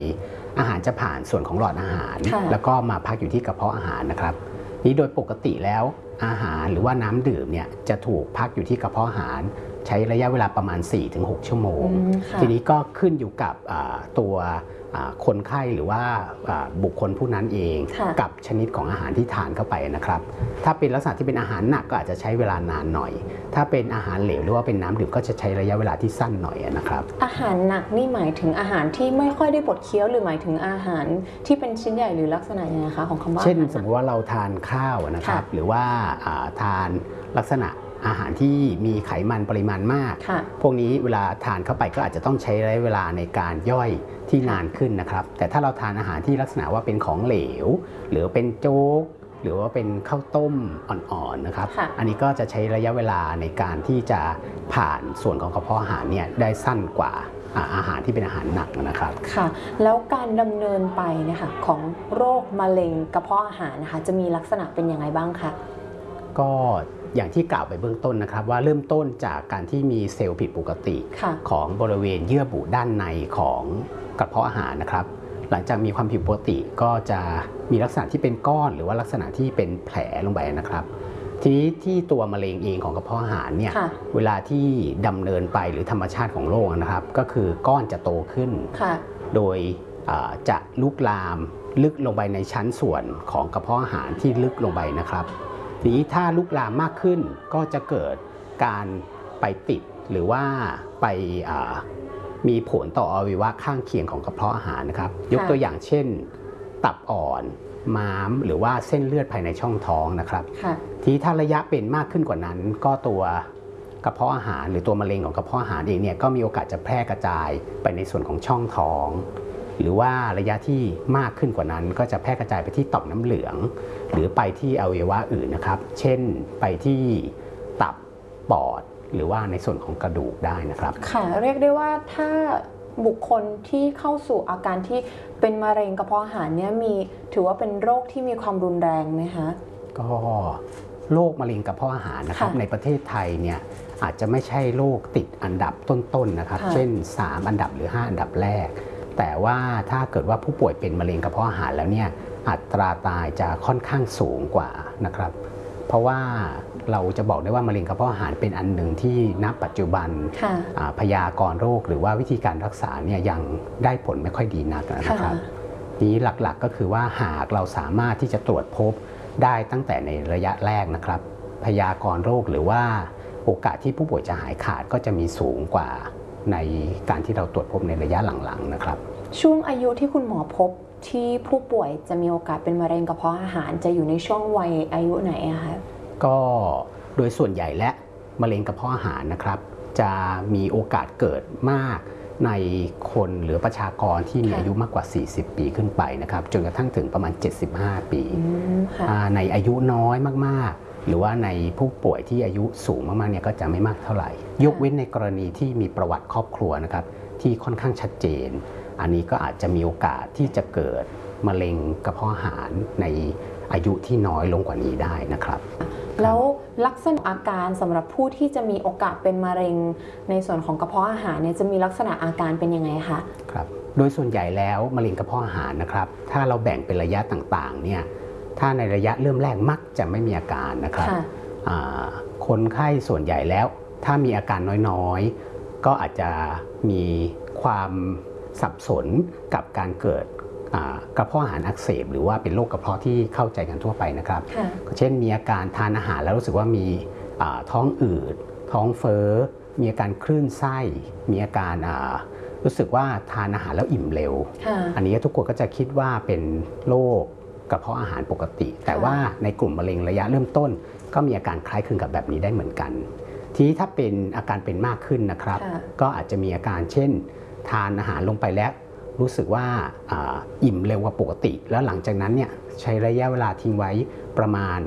อาหารจะผ่านส่วนของหลอดอาหารแล้วก็มาพักอยู่ที่กระเพาะอาหารนะครับนี้โดยปกติแล้วอาหารหรือว่าน้ำดื่มเนี่ยจะถูกพักอยู่ที่กระเพาะอาหารใช้ระยะเวลาประมาณ 4-6 ชั่วโมงทีนี้ก็ขึ้นอยู่กับตัวคนไข้หรือว่าบุคคลผู้นั้นเองกับชนิดของอาหารที่ทานเข้าไปนะครับถ้าเป็นลักษณะที่เป็นอาหารหนักก็อาจจะใช้เวลานานหน่อยถ้าเป็นอาหารเหลวหรือว่าเป็นน้ำดื่มก็จะใช้ระยะเวลาที่สั้นหน่อยนะครับอาหารหนักนี่หมายถึงอาหารที่ไม่ค่อยได้บดเคี้ยวหรือหมายถึงอาหารที่เป็นชิ้นใหญ่หรือลักษณะยังไงคะของคำว่าเช่นสมมติว่าเราทานข้าวนะครับหรือว่าทานลักษณะอาหารที่มีไขมันปริมาณมากพวกนี้เวลาทานเข้าไปก็อาจจะต้องใช้ระยะเวลาในการย่อยที่นานขึ้นนะครับแต่ถ้าเราทานอาหารที่ลักษณะว่าเป็นของเหลวหรือเป็นโจ๊กหรือว่าเป็นข้าวต้มอ่อนๆนะครับอันนี้ก็จะใช้ระยะเวลาในการที่จะผ่านส่วนของกระเพาะอาหารเนี่ยได้สั้นกว่าอาหารที่เป็นอาหารหนักนะครับค่ะแล้วการดำเนินไปนะคะของโรคมะเร็งกระเพาะอาหารนะคะจะมีลักษณะเป็นยังไงบ้างคะก็อย่างที่กล่าวไปเบื้องต้นนะครับว่าเริ่มต้นจากการที่มีเซลล์ผิดปกติของบริเวณเยื่อบุด้านในของกระเพาะอาหารนะครับหลังจากมีความผิดปกติก็จะมีลักษณะที่เป็นก้อนหรือว่าลักษณะที่เป็นแผลลงไปนะครับทีนี้ที่ตัวมะเร็งเองของกระเพาะอาหารเนี่ยเวลาที่ดำเนินไปหรือธรรมชาติของโรคนะครับก็คือก้อนจะโตขึ้นโดยจะลุกลามลึกลงไปในชั้นส่วนของกระเพาะอาหารที่ลึกลงไปนะครับทีนี้ถ้าลุกลามมากขึ้นก็จะเกิดการไปติดหรือว่าไปมีผลต่ออวัยวะข้างเคียงของกระเพาะอาหารนะครับยกตัวอย่างเช่นตับอ่อนม้ามหรือว่าเส้นเลือดภายในช่องท้องนะครับทีนี้ถ้าระยะเป็นมากขึ้นกว่านั้นก็ตัวกระเพาะอาหารหรือตัวมะเร็งของกระเพาะอาหารเองเนี่ยก็มีโอกาสจะแพร่กระจายไปในส่วนของช่องท้องหรือว่าระยะที่มากขึ้นกว่านั้นก็จะแพร่กระจายไปที่ต่อมน้ำเหลืองหรือไปที่อวัยวะอื่นนะครับเช่นไปที่ตับปอดหรือว่าในส่วนของกระดูกได้นะครับค่ะเรียกได้ว่าถ้าบุคคลที่เข้าสู่อาการที่เป็นมะเร็งกระเพาะอาหารเนี่ยถือว่าเป็นโรคที่มีความรุนแรงไหมคะก็โรคมะเร็งกระเพาะอาหารนะครับในประเทศไทยเนี่ยอาจจะไม่ใช่โรคติดอันดับต้นๆนะครับเช่น3อันดับหรือ5อันดับแรกแต่ว่าถ้าเกิดว่าผู้ป่วยเป็นมะเร็งกระเพาะอาหารแล้วเนี่ยอัตราตายจะค่อนข้างสูงกว่านะครับเพราะว่าเราจะบอกได้ว่ามะเร็งกระเพาะอาหารเป็นอันหนึ่งที่ณปัจจุบันพยากรณ์โรคหรือว่าวิธีการรักษาเนี่ยยังได้ผลไม่ค่อยดีนักนะครับนี้หลักๆก็คือว่าหากเราสามารถที่จะตรวจพบได้ตั้งแต่ในระยะแรกนะครับพยากรณ์โรคหรือว่าโอกาสที่ผู้ป่วยจะหายขาดก็จะมีสูงกว่าในการที่เราตรวจพบในระยะหลังๆนะครับช่วงอายุที่คุณหมอพบที่ผู้ป่วยจะมีโอกาสเป็นมะเร็งกระเพาะอาหารจะอยู่ในช่วงวัยอายุไหนคะก็โดยส่วนใหญ่และมะเร็งกระเพาะอาหารนะครับจะมีโอกาสเกิดมากในคนหรือประชากรที่มีอายุมากกว่า40ปีขึ้นไปนะครับจนกระทั่งถึงประมาณ75ปีในอายุน้อยมากๆหรือว่าในผู้ป่วยที่อายุสูงมากๆเนี่ยก็จะไม่มากเท่าไหร่ยกเว้นในกรณีที่มีประวัติครอบครัวนะครับที่ค่อนข้างชัดเจนอันนี้ก็อาจจะมีโอกาสที่จะเกิดมะเร็งกระเพาะอาหารในอายุที่น้อยลงกว่านี้ได้นะครับแล้วลักษณะอาการสำหรับผู้ที่จะมีโอกาสเป็นมะเร็งในส่วนของกระเพาะอาหารเนี่ยจะมีลักษณะอาการเป็นยังไงคะครับโดยส่วนใหญ่แล้วมะเร็งกระเพาะอาหารนะครับถ้าเราแบ่งเป็นระยะต่างๆเนี่ยถ้าในระยะเริ่มแรกมักจะไม่มีอาการนะครับคนไข้ส่วนใหญ่แล้วถ้ามีอาการน้อยๆก็อาจจะมีความสับสนกับการเกิดกระเพาะอาหารอักเสบหรือว่าเป็นโรคกระเพาะที่เข้าใจกันทั่วไปนะครับเช่นมีอาการทานอาหารแล้วรู้สึกว่ามีท้องอืดท้องเฟ้อมีอาการคลื่นไส้มีอาการรู้สึกว่าทานอาหารแล้วอิ่มเร็วอันนี้ทุกคนก็จะคิดว่าเป็นโรคกระเพาะอาหารปกติแต่ว่าในกลุ่มมะเร็งระยะเริ่มต้นก็มีอาการคล้ายคลึงกับแบบนี้ได้เหมือนกันทีนี้ถ้าเป็นอาการเป็นมากขึ้นนะครับก็อาจจะมีอาการเช่นทานอาหารลงไปแล้วรู้สึกว่าอิ่มเร็วกว่าปกติแล้วหลังจากนั้นเนี่ยใช้ระยะเวลาทิ้งไว้ประมาณ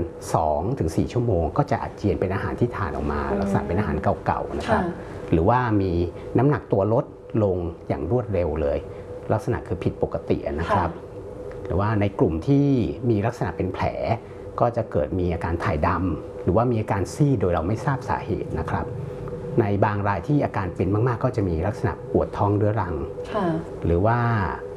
2-4 ชั่วโมงก็จะอาเจียนเป็นอาหารที่ทานออกมาลักษณะเป็นอาหารเก่าๆนะครับหรือว่ามีน้ำหนักตัวลดลงอย่างรวดเร็วเลยลักษณะคือผิดปกตินะครับหรือว่าในกลุ่มที่มีลักษณะเป็นแผลก็จะเกิดมีอาการถ่ายดำหรือว่ามีอาการซีดโดยเราไม่ทราบสาเหตุนะครับในบางรายที่อาการเป็นมากๆก็จะมีลักษณะปวดท้องเรื้อรังหรือว่า